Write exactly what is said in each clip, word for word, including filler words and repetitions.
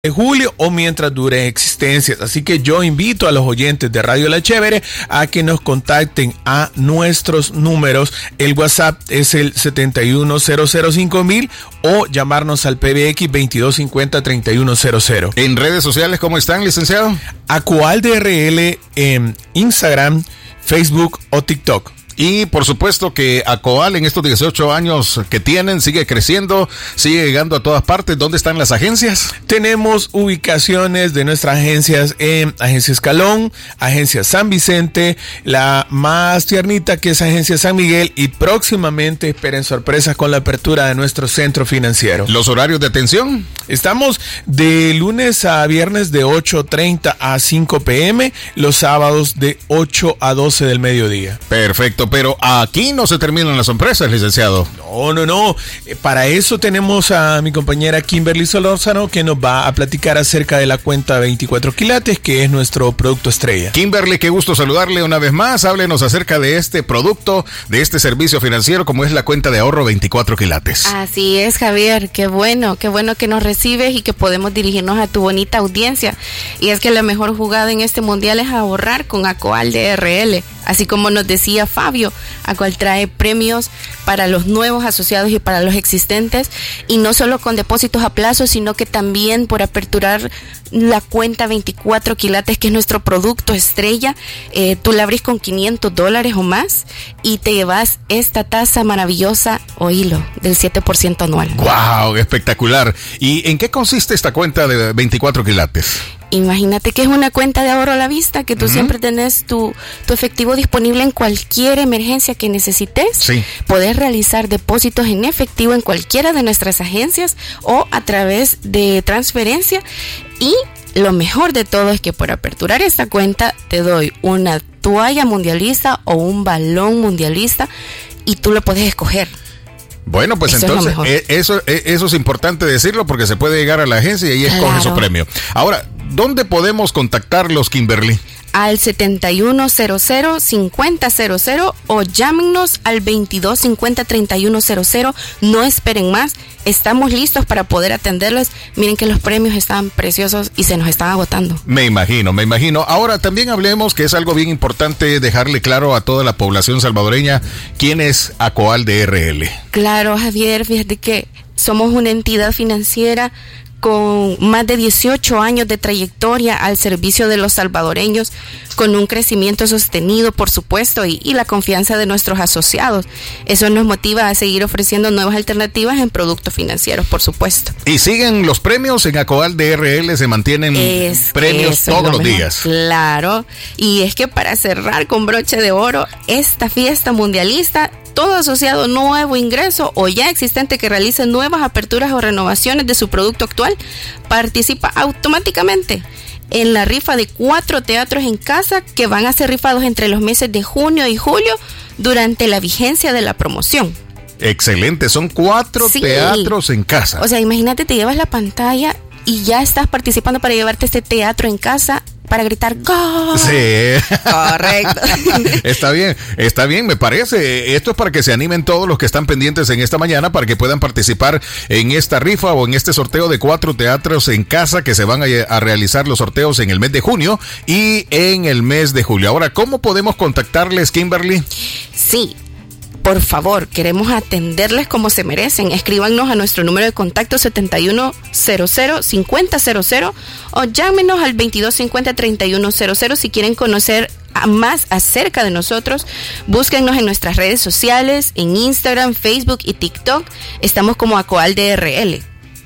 de julio o mientras dure existencias. Así que yo invito a los oyentes de Radio La Chévere a que nos contacten a nuestros números. El WhatsApp es el setenta y uno cero cero cinco mil o llamarnos al P B X veintidós cincuenta treinta y uno cero cero. En redes sociales, ¿cómo están, licenciado? Acual D R L en Instagram, Facebook o TikTok. Y por supuesto que Acoal en estos dieciocho años que tienen sigue creciendo, sigue llegando a todas partes. ¿Dónde están las agencias? Tenemos ubicaciones de nuestras agencias en Agencia Escalón, Agencia San Vicente, la más tiernita que es Agencia San Miguel, y próximamente esperen sorpresas con la apertura de nuestro centro financiero. ¿Los horarios de atención? Estamos de lunes a viernes de ocho treinta a cinco pe eme, los sábados de ocho a doce del mediodía. Perfecto. Pero aquí no se terminan las sorpresas, licenciado. No, no, no. Para eso tenemos a mi compañera Kimberly Solórzano, que nos va a platicar acerca de la cuenta veinticuatro quilates, que es nuestro producto estrella. Kimberly, qué gusto saludarle una vez más. Háblenos acerca de este producto, de este servicio financiero, como es la cuenta de ahorro veinticuatro quilates. Así es, Javier. Qué bueno, qué bueno que nos recibes y que podemos dirigirnos a tu bonita audiencia. Y es que la mejor jugada en este mundial es ahorrar con Acoal D R L. Así como nos decía Fabio, Acoal trae premios para los nuevos asociados y para los existentes, y no solo con depósitos a plazo, sino que también por aperturar la cuenta veinticuatro quilates, que es nuestro producto estrella. Eh, tú la abrís con quinientos dólares o más y te llevas esta tasa maravillosa, oílo, del siete por ciento anual. ¡Wow! Espectacular. ¿Y en qué consiste esta cuenta de veinticuatro quilates? Imagínate que es una cuenta de ahorro a la vista, que tú uh-huh. siempre tenés tu, tu efectivo disponible en cualquier emergencia que necesites. Sí. Podés realizar depósitos en efectivo en cualquiera de nuestras agencias o a través de transferencia. Y lo mejor de todo es que por aperturar esta cuenta te doy una toalla mundialista o un balón mundialista y tú lo puedes escoger. Bueno, pues eso entonces es eso, eso es importante decirlo, porque se puede llegar a la agencia y ahí claro. escoge su premio. Ahora, ¿dónde podemos contactarlos, Kimberly? Al setenta y uno cero cero cincuenta cero cero o llámenos al veintidós cincuenta treinta y uno cero cero. No esperen más, estamos listos para poder atenderles. Miren que los premios están preciosos y se nos están agotando. Me imagino, me imagino. Ahora también hablemos, que es algo bien importante dejarle claro a toda la población salvadoreña, ¿quién es Acoal D R L? Claro, Javier, fíjate que somos una entidad financiera con más de dieciocho años de trayectoria al servicio de los salvadoreños, con un crecimiento sostenido, por supuesto, y, y la confianza de nuestros asociados. Eso nos motiva a seguir ofreciendo nuevas alternativas en productos financieros, por supuesto. Y siguen los premios en Acoal D R L, se mantienen es premios todos los mejor. días. Claro, y es que para cerrar con broche de oro esta fiesta mundialista, todo asociado nuevo ingreso o ya existente que realice nuevas aperturas o renovaciones de su producto actual participa automáticamente en la rifa de cuatro teatros en casa, que van a ser rifados entre los meses de junio y julio durante la vigencia de la promoción. Excelente, son cuatro sí. teatros en casa. O sea, imagínate, te llevas la pantalla y ya estás participando para llevarte este teatro en casa, para gritar ¡Gol! Sí. Correcto. Está bien, está bien, me parece. Esto es para que se animen todos los que están pendientes en esta mañana, para que puedan participar en esta rifa o en este sorteo de cuatro teatros en casa, que se van a, a realizar los sorteos en el mes de junio y en el mes de julio. Ahora, ¿cómo podemos contactarles, Kimberly? Sí. Por favor, queremos atenderles como se merecen. Escríbanos a nuestro número de contacto setenta y uno cero cero cincuenta cero cero o llámenos al veintidós cincuenta treinta y uno cero cero si quieren conocer más acerca de nosotros. Búsquennos en nuestras redes sociales, en Instagram, Facebook y TikTok. Estamos como Acoal D R L.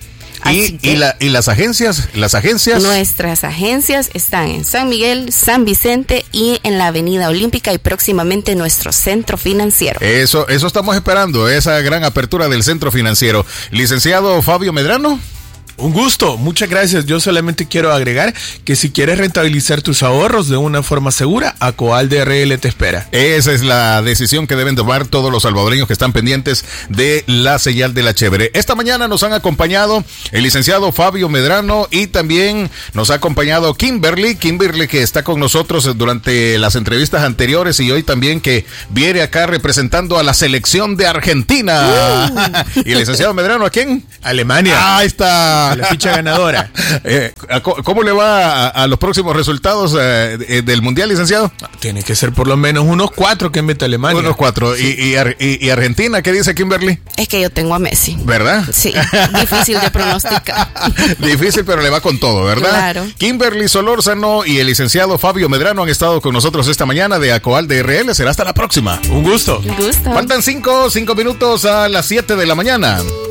Y, y, la, y las agencias, las agencias. Nuestras agencias están en San Miguel, San Vicente y en la Avenida Olímpica, y próximamente nuestro centro financiero. Eso, eso estamos esperando, esa gran apertura del centro financiero. Licenciado Fabio Medrano. Un gusto, muchas gracias. Yo solamente quiero agregar que si quieres rentabilizar tus ahorros de una forma segura, Acoal D R L te espera. Esa es la decisión que deben tomar todos los salvadoreños que están pendientes de la señal de La Chévere. Esta mañana nos han acompañado el licenciado Fabio Medrano y también nos ha acompañado Kimberly, Kimberly que está con nosotros durante las entrevistas anteriores y hoy también que viene acá representando a la selección de Argentina. Uh. Y el licenciado Medrano, ¿a quién? Alemania. Ahí está. a la ficha ganadora. Eh, ¿Cómo le va a, a los próximos resultados eh, del Mundial, licenciado? Tiene que ser por lo menos unos cuatro que mete Alemania. Unos cuatro. Sí. ¿Y, y, y, ¿Y Argentina qué dice Kimberly? Es que yo tengo a Messi. ¿Verdad? Sí, difícil de pronosticar. Difícil, pero le va con todo, ¿verdad? Claro. Kimberly Solórzano y el licenciado Fabio Medrano han estado con nosotros esta mañana de ACOAL D R L. Será hasta la próxima. Un gusto. Un gusto. Faltan cinco, cinco minutos a las siete de la mañana.